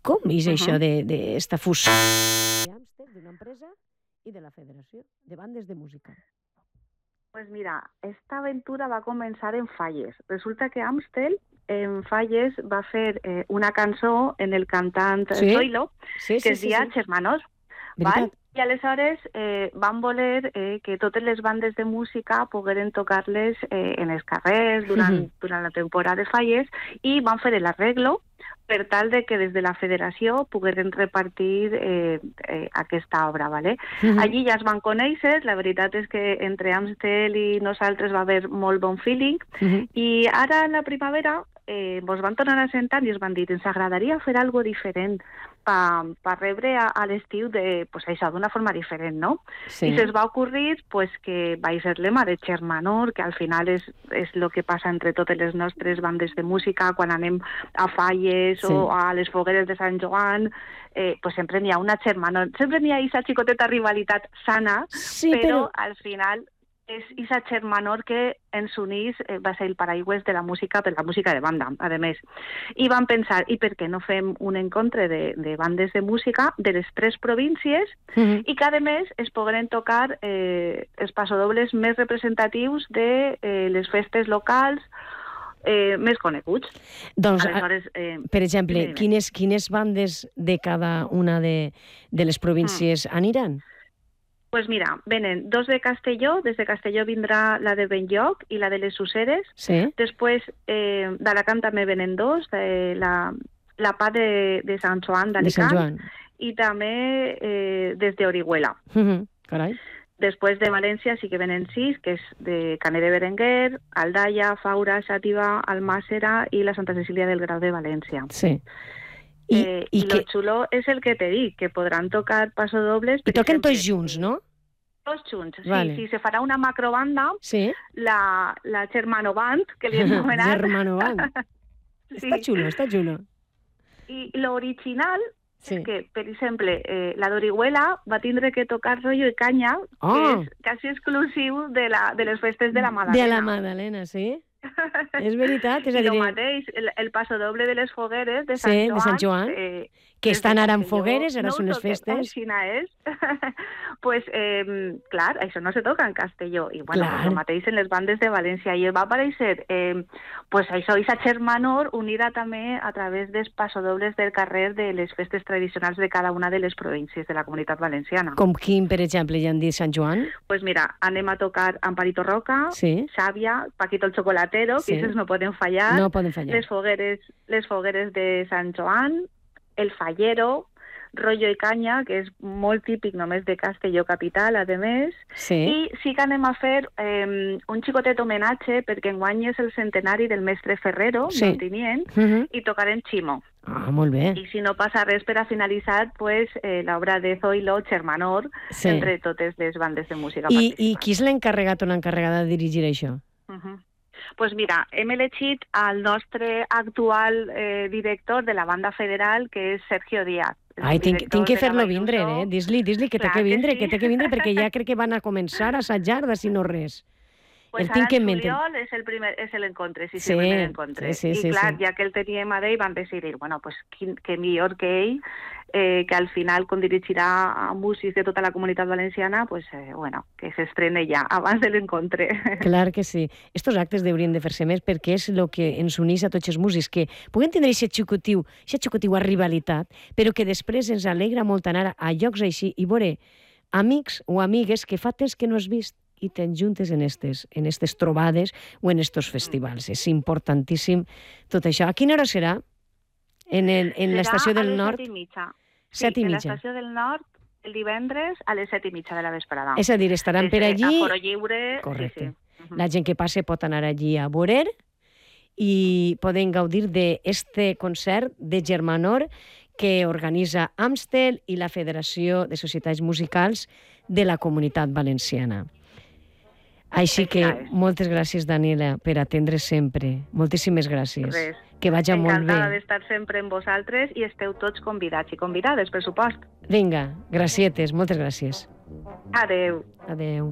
Com és això d'esta fusió d'una empresa i de la Federació de Bandes de Música? Pues mira, esta aventura va començar en Falles. Resulta que Amstel en Falles va fer una cançó en el cantant Zoilo, que es deia Germanor, val? I aleshores van voler que totes les bandes de música pogueren tocar-les en els carrers durant la temporada de Falles i van fer l'arreglo per tal de que des de la federació pogueren repartir aquesta obra, ¿vale? Allí ja es van conèixer, la veritat és que entre Amstel i nosaltres va haver molt bon feeling, i ara en la primavera ens van tornar a sentar i ens van dir ens agradaria fer algo diferent per rebre a l'estiu d'una forma diferent, no? I se'ns va ocorrir que vaig ser lema de Germanor, que al final és el que passa entre totes les nostres bandes de música quan anem a Falles o a les fogueres de Sant Joan, sempre n'hi ha una Germanor, sempre n'hi ha aquesta xicoteta rivalitat sana, però al final és aquesta Germanor que ens unís, va ser el paraigües de la música per la música de banda, a més. I vam pensar, i per què no fem un encontre de bandes de música de les 3 províncies i que, a més, es pogueren tocar els passadobles més representatius de les festes locals més coneguts. Doncs, per exemple, quines bandes de cada una de les províncies aniran? Pues mira, venen 2 de Castelló, des de Castelló vindrà la de Benlloc i la de les Useres. Després d'Alacant també venen 2, la PA de Sant Joan d'Alicant i també des d'Orihuela. Carai. Després de València sí que venen 6, que és de Canet de Berenguer, Aldaia, Faura, Xàtiva, Almàssera i la Santa Cecília del Grau de València. Sí. I lo xulo és el que t'he dit, que podran tocar passadobles... I toquen tots junts, no? Tots junts, sí. Se farà una macrobanda, la Germano Band, que li hem anomenat. Germano Band. Està xulo. I l'original és que, per exemple, la d'Orihuela va tindre que tocar rotllo i canya, que és quasi exclusiu de les festes de la Madalena. De la Madalena, sí. És veritat. I el mateix, el passadoble de les fogueres de Sant Joan, que estan ara en fogueres, ara són les festes. Aixina és. Pues, clar, això no se toca en Castelló. I bueno, el mateix en les bandes de València. I va aparèixer, pues això, aquesta Germanor unida també a través dels passadobles del carrer de les festes tradicionals de cada una de les províncies de la Comunitat Valenciana. Com quin, per exemple, ja han dit Sant Joan? Pues mira, anem a tocar Amparito Roca, Xàbia, Paquito el Chocolatero, que aquestes no poden fallar. No poden fallar. Les fogueres de Sant Joan, el Fallero, Rollo i Canya, que és molt típic només de Castelló capital, a més. I sí que anem a fer un xicotet homenatge, perquè enguany és el centenari del mestre Ferrero, Montinient, i tocarem Ximo. Ah, molt bé. I si no passa res per a finalitzar, pues, l'obra de Zoilo, Germanor, entre totes les bandes de música participants. I qui és l'encarregat o l'encarregada de dirigir això? Pues mira, hem elegit al nostre actual director de la banda federal, que és Sergio Díaz. Ai, tinc que fer-lo vindre, Dis-li que té que vindre, perquè ja crec que van a començar a assajar, de si no res. Pues ara el juliol és l'encontre, el primer encontre. I clar, ja que el teníem a ell, van decidir, bueno, pues que millor que ell, que al final, quan dirigirà a músics de tota la Comunitat Valenciana, pues, bueno, que s'estrene ja, abans de l'encontre. Clar que sí. Estos actes haurien de fer-se més perquè és el que ens uneix a tots els músics, que puguem tindre aquest xocotiu a rivalitat, però que després ens alegra molt anar a llocs així i veure amics o amigues que fa temps que no has vist i te'n juntes en estes trobades o en estos festivals. És importantíssim tot això. A quina hora serà? En l'estació del Nord? Serà a les 7:30. 7:30. En l'estació del Nord, el divendres, a les 7:30 de la vesprada. És a dir, estaran per allí... A foro lliure. Correcte. La gent que passe pot anar allí a veure i poden gaudir d'este concert de Germanor que organitza Amstel i la Federació de Societats Musicals de la Comunitat Valenciana. Així que moltes gràcies, Daniela, per atendre sempre. Moltíssimes gràcies. Res. Que vagi molt bé. Encantada d'estar sempre amb vosaltres i esteu tots convidats i convidades, per supost. Vinga, gracietes, moltes gràcies. Adeu. Adeu.